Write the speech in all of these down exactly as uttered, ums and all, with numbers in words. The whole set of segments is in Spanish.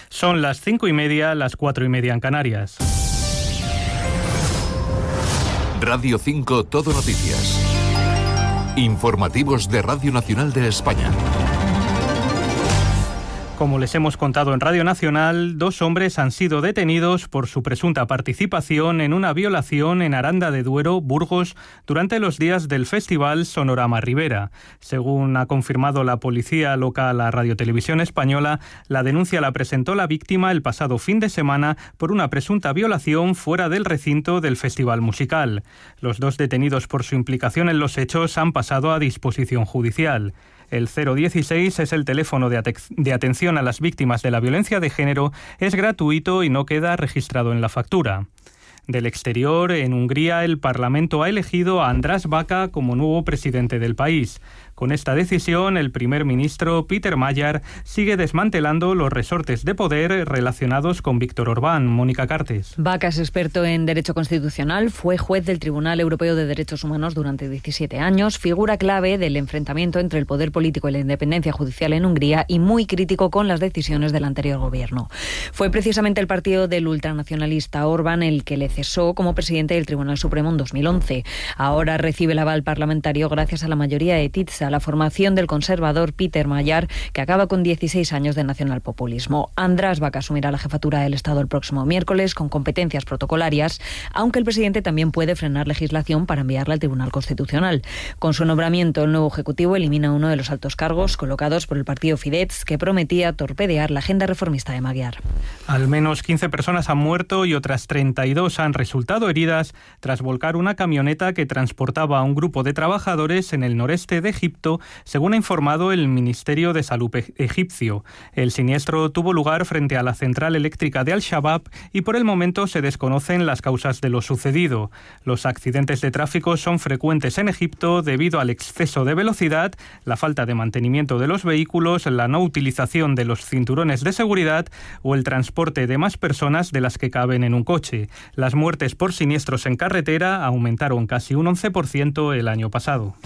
Son las cinco y media, las cuatro y media en Canarias. Radio cinco Todo Noticias. Informativos de Radio Nacional de España. Como les hemos contado en Radio Nacional, dos hombres han sido detenidos por su presunta participación en una violación en Aranda de Duero, Burgos, durante los días del Festival Sonorama Ribera. Según ha confirmado la policía local a Radio Televisión Española, la denuncia la presentó la víctima el pasado fin de semana por una presunta violación fuera del recinto del festival musical. Los dos detenidos por su implicación en los hechos han pasado a disposición judicial. El cero dieciséis es el teléfono de, ate- de atención a las víctimas de la violencia de género, es gratuito y no queda registrado en la factura. Del exterior, en Hungría, el Parlamento ha elegido a András Baka como nuevo presidente del país. Con esta decisión, el primer ministro Peter Magyar sigue desmantelando los resortes de poder relacionados con Víctor Orbán. Mónica Cartes. Baka es experto en derecho constitucional, fue juez del Tribunal Europeo de Derechos Humanos durante diecisiete años, figura clave del enfrentamiento entre el poder político y la independencia judicial en Hungría y muy crítico con las decisiones del anterior gobierno. Fue precisamente el partido del ultranacionalista Orbán el que le cesó como presidente del Tribunal Supremo en dos mil once. Ahora recibe el aval parlamentario gracias a la mayoría de Tisza, la formación del conservador Peter Magyar, que acaba con dieciséis años de nacionalpopulismo. András Baka asumirá la jefatura del Estado el próximo miércoles con competencias protocolarias, aunque el presidente también puede frenar legislación para enviarla al Tribunal Constitucional. Con su nombramiento, el nuevo Ejecutivo elimina uno de los altos cargos colocados por el partido Fidesz, que prometía torpedear la agenda reformista de Magyar. Al menos quince personas han muerto y otras treinta y dos han resultado heridas tras volcar una camioneta que transportaba a un grupo de trabajadores en el noreste de Egipto, según ha informado el Ministerio de Salud egipcio. El siniestro tuvo lugar frente a la central eléctrica de Al-Shabaab y por el momento se desconocen las causas de lo sucedido. Los accidentes de tráfico son frecuentes en Egipto debido al exceso de velocidad, la falta de mantenimiento de los vehículos, la no utilización de los cinturones de seguridad o el transporte de más personas de las que caben en un coche. Las muertes por siniestros en carretera aumentaron casi un once por ciento el año pasado.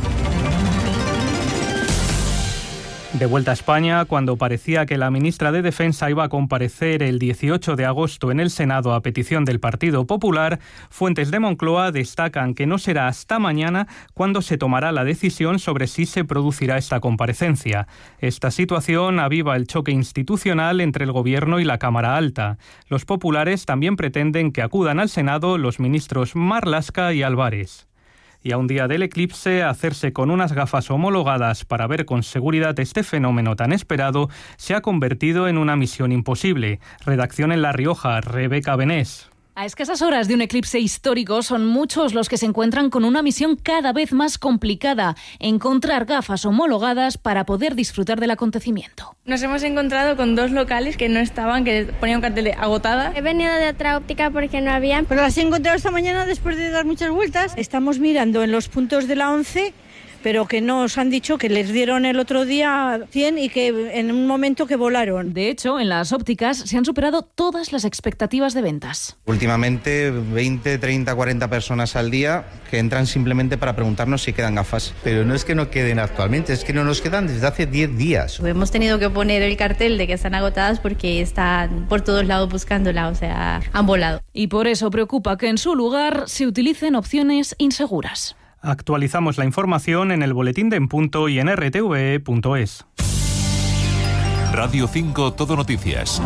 De vuelta a España, cuando parecía que la ministra de Defensa iba a comparecer el dieciocho de agosto en el Senado a petición del Partido Popular, fuentes de Moncloa destacan que no será hasta mañana cuando se tomará la decisión sobre si se producirá esta comparecencia. Esta situación aviva el choque institucional entre el Gobierno y la Cámara Alta. Los populares también pretenden que acudan al Senado los ministros Marlaska y Álvarez. Y a un día del eclipse, hacerse con unas gafas homologadas para ver con seguridad este fenómeno tan esperado se ha convertido en una misión imposible. Redacción en La Rioja, Rebeca Benés. A escasas horas de un eclipse histórico, son muchos los que se encuentran con una misión cada vez más complicada: encontrar gafas homologadas para poder disfrutar del acontecimiento. Nos hemos encontrado con dos locales que no estaban, que ponían un cartel de agotada. He venido de otra óptica porque no había. Pero las he encontrado esta mañana después de dar muchas vueltas. Estamos mirando en los puntos de la once, pero que nos han dicho que les dieron el otro día cien y que en un momento que volaron. De hecho, en las ópticas se han superado todas las expectativas de ventas. Últimamente veinte, treinta, cuarenta personas al día que entran simplemente para preguntarnos si quedan gafas. Pero no es que no queden actualmente, es que no nos quedan desde hace diez días. Hemos tenido que poner el cartel de que están agotadas porque están por todos lados buscándola, o sea, han volado. Y por eso preocupa que en su lugar se utilicen opciones inseguras. Actualizamos la información en el boletín de En Punto y en r t v e punto es. Radio cinco Todo Noticias.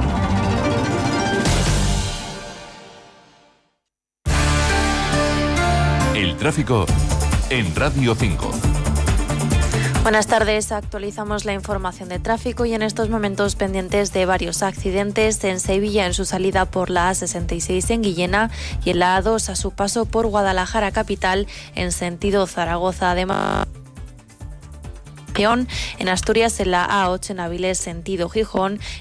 El tráfico en Radio cinco. Buenas tardes, actualizamos la información de tráfico y en estos momentos pendientes de varios accidentes en Sevilla en su salida por la A sesenta y seis en Guillena y en la A dos a su paso por Guadalajara capital en sentido Zaragoza. Además, en Asturias en la A ocho en Avilés sentido Gijón